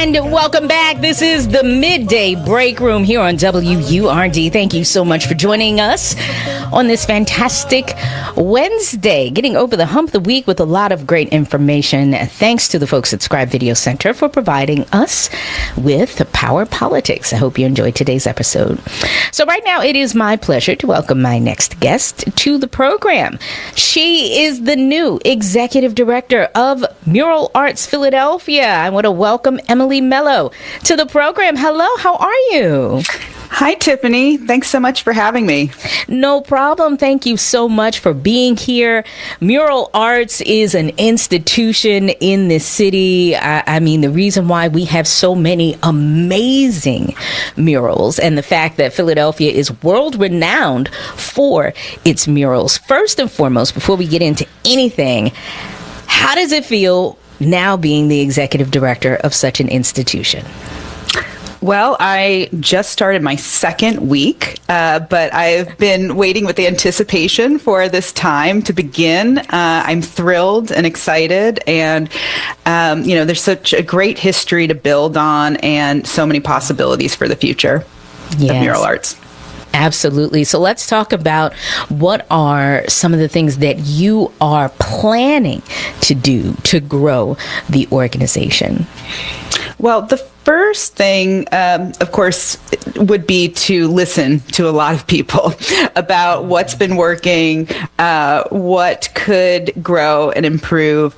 And welcome back. This is the Midday Break Room here on WURD. Thank you so much for joining us on this fantastic Wednesday, getting over the hump of the week with a lot of great information. Thanks to the folks at Scribe Video Center for providing us with Power Politics. I hope you enjoyed today's episode. So right now, it is my pleasure to welcome my next guest to the program. She is the new Executive Director of Mural Arts Philadelphia. I want to welcome Emily Mello to the program. Hello, how are you? Hi, Tiffany. Thanks so much for having me. No problem. Thank you so much for being here. Mural Arts is an institution in this city. I mean, the reason why we have so many amazing murals and the fact that Philadelphia is world-renowned for its murals. First and foremost, before we get into anything, how does it feel now being the executive director of such an institution? Well, I just started my second week, but I've been waiting with anticipation for this time to begin. I'm thrilled and excited, and there's such a great history to build on and so many possibilities for the future of mural arts. Absolutely. So let's talk about what are some of the things that you are planning to do to grow the organization? Well, the first thing, of course, would be to listen to a lot of people about what's been working, what could grow and improve.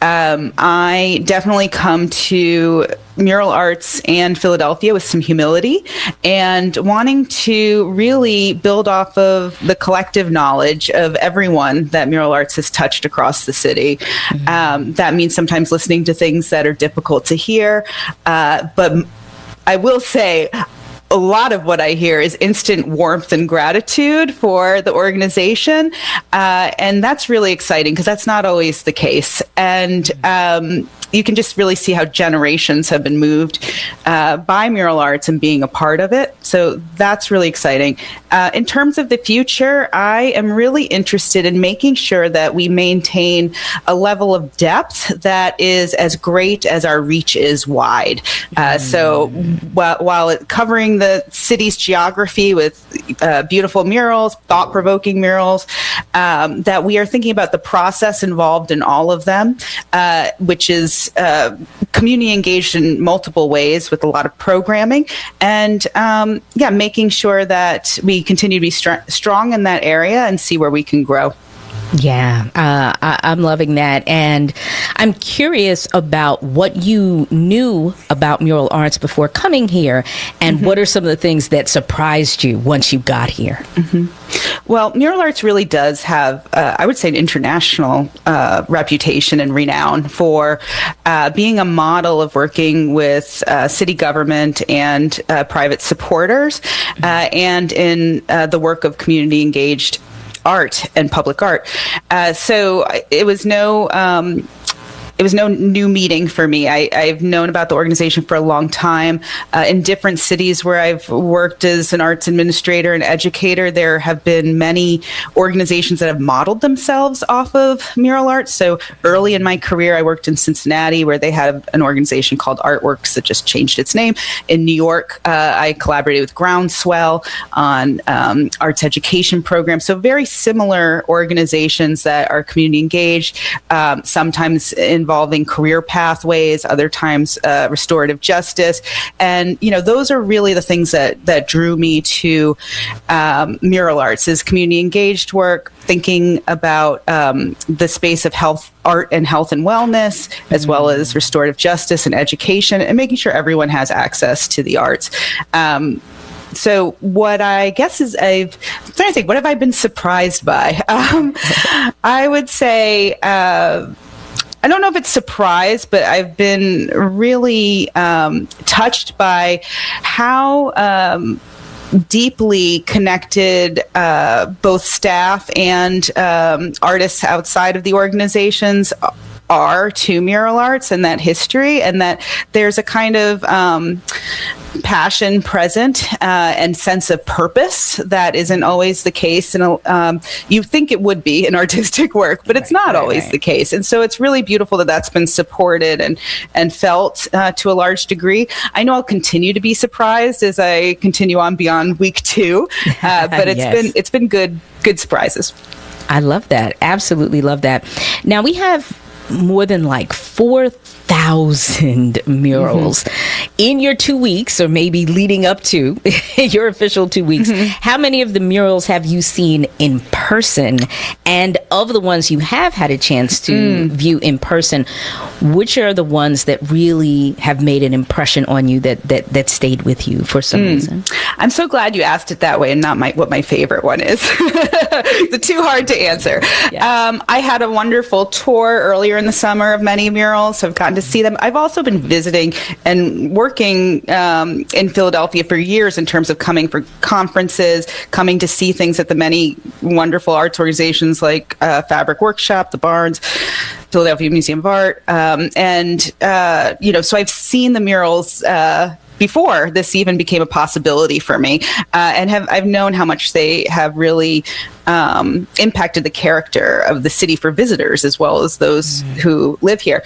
I definitely come to mural arts and Philadelphia with some humility and wanting to really build off of the collective knowledge of everyone that mural arts has touched across the city. Mm-hmm. That means sometimes listening to things that are difficult to hear, but I will say a lot of what I hear is instant warmth and gratitude for the organization. And that's really exciting because that's not always the case. And you can just really see how generations have been moved by mural arts and being a part of it. So that's really exciting. In terms of the future, I am really interested in making sure that we maintain a level of depth that is as great as our reach is wide. So while covering the city's geography with beautiful murals, thought-provoking murals, that we are thinking about the process involved in all of them, which is community engaged in multiple ways with a lot of programming, and making sure that we continue to be strong in that area and see where we can grow. Yeah, I'm loving that. And I'm curious about what you knew about mural arts before coming here, and what are some of the things that surprised you once you got here? Well, mural arts really does have, I would say, an international reputation and renown for being a model of working with city government and private supporters, and in the work of community engaged art and public art. So it was no new meeting for me. I've known about the organization for a long time. In different cities where I've worked as an arts administrator and educator, there have been many organizations that have modeled themselves off of mural arts. So early in my career, I worked in Cincinnati, where they had an organization called Artworks that just changed its name. In New York, I collaborated with Groundswell on arts education programs. So very similar organizations that are community engaged, sometimes involving career pathways, other times restorative justice. And, those are really the things that drew me to mural arts, is community engaged work, thinking about the space of art and health and wellness, as well as restorative justice and education, and making sure everyone has access to the arts. So what I guess is I'm trying to think, what have I been surprised by? I would say, I don't know if it's surprise, but I've been really touched by how deeply connected both staff and artists outside of the organizations are to mural arts and that history, and that there's a kind of passion present and sense of purpose that isn't always the case. And you think it would be in artistic work, but it's not always the case. And so it's really beautiful that that's been supported and felt to a large degree. I know I'll continue to be surprised as I continue on beyond week 2, but it's been good surprises. I love that. Absolutely love that. Now we have more than like 4,000 murals in your 2 weeks, or maybe leading up to your official 2 weeks. How many of the murals have you seen in person? And of the ones you have had a chance to view in person, which are the ones that really have made an impression on you that stayed with you for some reason? I'm so glad you asked it that way and not what my favorite one is. It's too hard to answer. Yeah. I had a wonderful tour earlier in the summer of many murals, so I've gotten to see them. I've also been visiting and working in Philadelphia for years in terms of coming for conferences, coming to see things at the many wonderful arts organizations like Fabric Workshop, the Barnes, Philadelphia Museum of Art. So I've seen the murals before this even became a possibility for me, and I've known how much they have really impacted the character of the city for visitors as well as those who live here.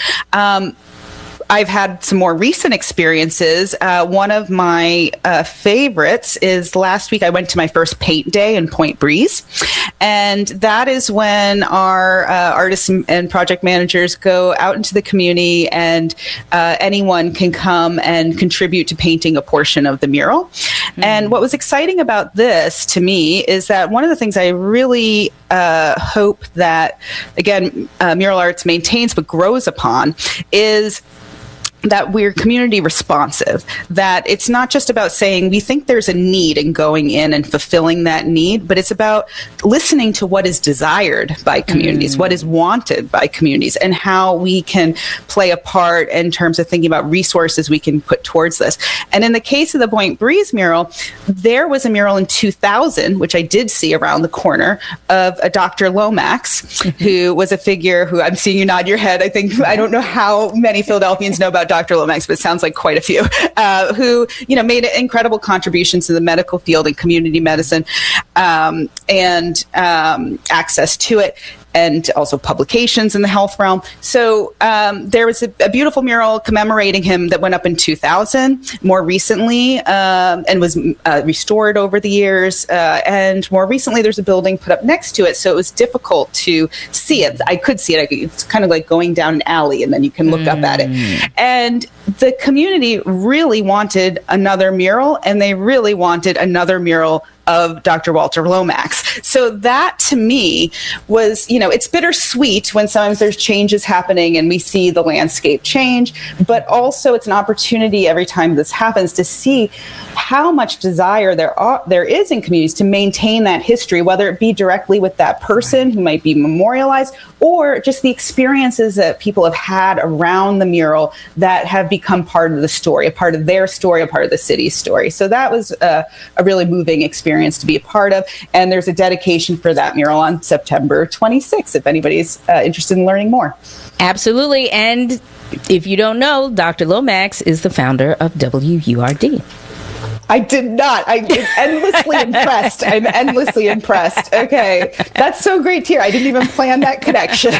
I've had some more recent experiences. One of my favorites is last week I went to my first paint day in Point Breeze. And that is when our artists and project managers go out into the community, and anyone can come and contribute to painting a portion of the mural. And what was exciting about this to me is that one of the things I really hope that, again, Mural Arts maintains but grows upon is that we're community responsive, that it's not just about saying we think there's a need and going in and fulfilling that need, but it's about listening to what is desired by communities, what is wanted by communities, and how we can play a part in terms of thinking about resources we can put towards this. And in the case of the Point Breeze mural, there was a mural in 2000, which I did see around the corner, of a Dr. Lomax, who was a figure who, I'm seeing you nod your head, I don't know how many Philadelphians know about Dr. Lomax, but it sounds like quite a few, who, made incredible contributions to the medical field and community medicine, and access to it, and also publications in the health realm. So there was a beautiful mural commemorating him that went up in 2000, more recently, and was restored over the years. And more recently, there's a building put up next to it, so it was difficult to see it. I could see it. It's kind of like going down an alley, and then you can look up at it. And the community really wanted another mural, and they really wanted another mural of Dr. Walter Lomax. So that to me was, it's bittersweet when sometimes there's changes happening and we see the landscape change, but also it's an opportunity every time this happens to see how much desire there is in communities to maintain that history, whether it be directly with that person who might be memorialized, or just the experiences that people have had around the mural that have become part of the story, a part of their story, a part of the city's story. So that was a really moving experience to be a part of. And there's a dedication for that mural on September 26th, if anybody's interested in learning more. Absolutely. And if you don't know, Dr. Lomax is the founder of WURD. I did not. I'm endlessly impressed. I'm endlessly impressed. Okay. That's so great to hear. I didn't even plan that connection.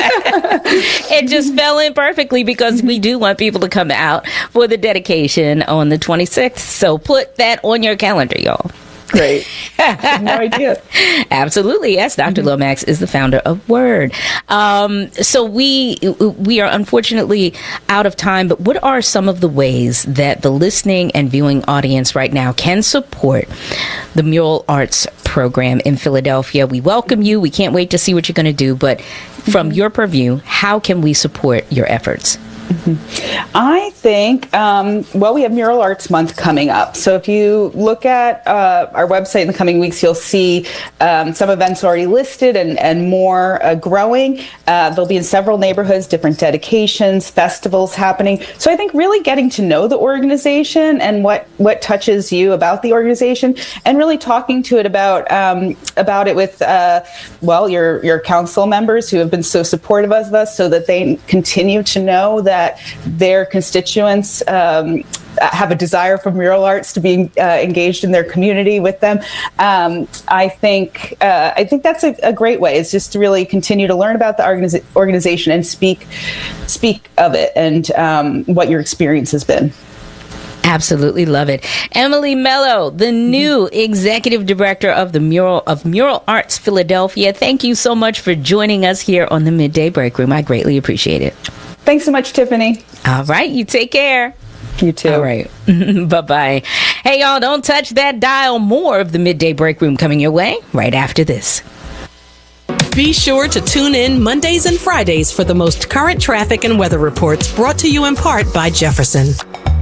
It just fell in perfectly because we do want people to come out for the dedication on the 26th. So put that on your calendar, y'all. Great. I had no idea. Absolutely. Yes. Dr. Lomax is the founder of WURD. So we are unfortunately out of time, but what are some of the ways that the listening and viewing audience right now can support the Mural Arts program in Philadelphia? We welcome you. We can't wait to see what you're going to do. But from your purview, how can we support your efforts? I think, we have Mural Arts Month coming up. So if you look at our website in the coming weeks, you'll see some events already listed and more growing. They'll be in several neighborhoods, different dedications, festivals happening. So I think really getting to know the organization and what touches you about the organization, and really talking to it about it with, your council members who have been so supportive of us, so that they continue to know that their constituents have a desire for mural arts to be engaged in their community with them. I think that's a great way. It's just to really continue to learn about the organization and speak of it and what your experience has been. Absolutely love it. Emily Mello, the new executive director of Mural Arts Philadelphia. Thank you so much for joining us here on the Midday Break Room. I greatly appreciate it. Thanks so much, Tiffany. All right. You take care. You too. All right. Bye-bye. Hey, y'all, don't touch that dial. More of the Midday Break Room coming your way right after this. Be sure to tune in Mondays and Fridays for the most current traffic and weather reports, brought to you in part by Jefferson.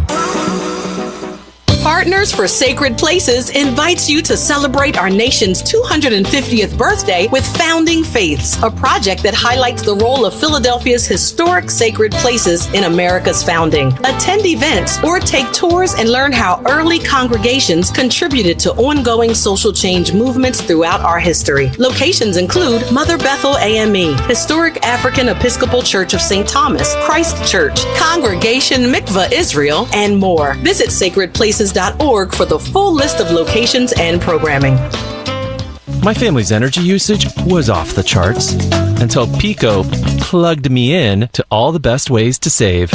Partners for Sacred Places invites you to celebrate our nation's 250th birthday with Founding Faiths, a project that highlights the role of Philadelphia's historic sacred places in America's founding. Attend events or take tours and learn how early congregations contributed to ongoing social change movements throughout our history. Locations include Mother Bethel AME, Historic African Episcopal Church of St. Thomas, Christ Church, Congregation Mikvah Israel, and more. Visit sacredplaces.org for the full list of locations and programming. My family's energy usage was off the charts until Pico plugged me in to all the best ways to save.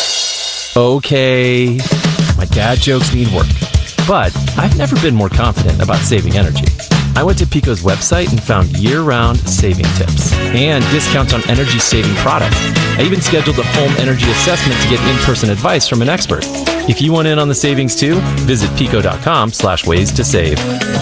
Okay, my dad jokes need work, but I've never been more confident about saving energy. I went to Pico's website and found year-round saving tips and discounts on energy-saving products. I even scheduled a home energy assessment to get in-person advice from an expert. If you want in on the savings too, visit pico.com/ways to save.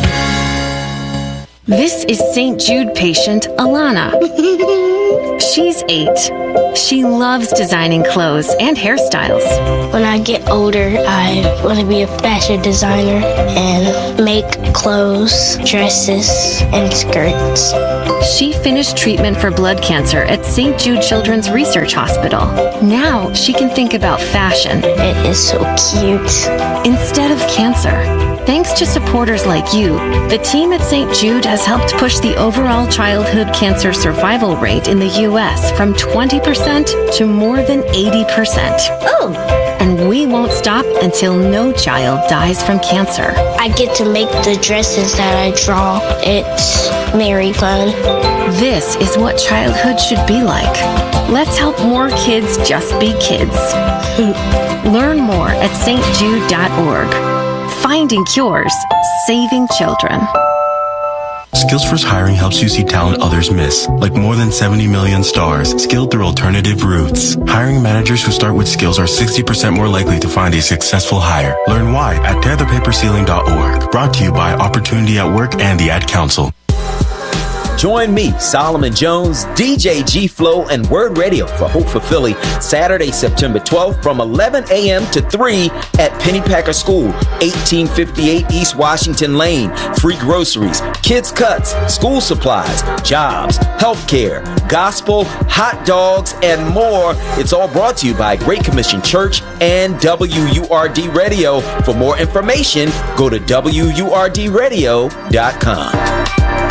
This is St. Jude patient Alana. She's 8. She loves designing clothes and hairstyles. When I get older, I want to be a fashion designer and make clothes, dresses, and skirts. She finished treatment for blood cancer at St. Jude Children's Research Hospital. Now she can think about fashion. It is so cute. Instead of cancer. Thanks to supporters like you, the team at St. Jude has helped push the overall childhood cancer survival rate in the U.S. from 20% to more than 80%. Oh! And we won't stop until no child dies from cancer. I get to make the dresses that I draw. It's very fun. This is what childhood should be like. Let's help more kids just be kids. Learn more at stjude.org. Finding cures, saving children. Skills First Hiring helps you see talent others miss, like more than 70 million stars, skilled through alternative routes. Hiring managers who start with skills are 60% more likely to find a successful hire. Learn why at tearthepaperceiling.org. Brought to you by Opportunity at Work and the Ad Council. Join me, Solomon Jones, DJ G-Flow, and Word Radio for Hope for Philly, Saturday, September 12th from 11 a.m. to 3 at Pennypacker School, 1858 East Washington Lane. Free groceries, kids' cuts, school supplies, jobs, healthcare, gospel, hot dogs, and more. It's all brought to you by Great Commission Church and WURD Radio. For more information, go to WURDradio.com.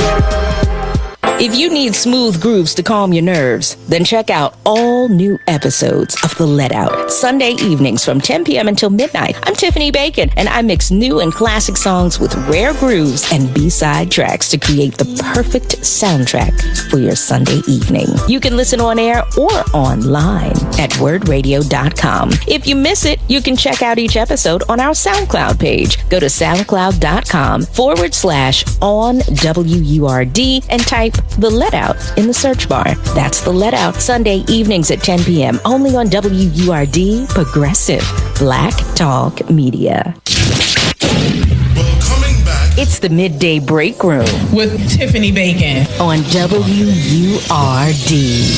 If you need smooth grooves to calm your nerves, then check out all new episodes of The Let Out, Sunday evenings from 10 p.m. until midnight. I'm Tiffany Bacon, and I mix new and classic songs with rare grooves and B-side tracks to create the perfect soundtrack for your Sunday evening. You can listen on air or online at wordradio.com. If you miss it, you can check out each episode on our SoundCloud page. Go to soundcloud.com/on-WURD and type The Let Out in the search bar. That's The Let Out, Sunday evenings at 10 p.m. only on WURD, Progressive Black Talk Media. Well, coming back, it's the Midday Break Room with Tiffany Bacon on WURD.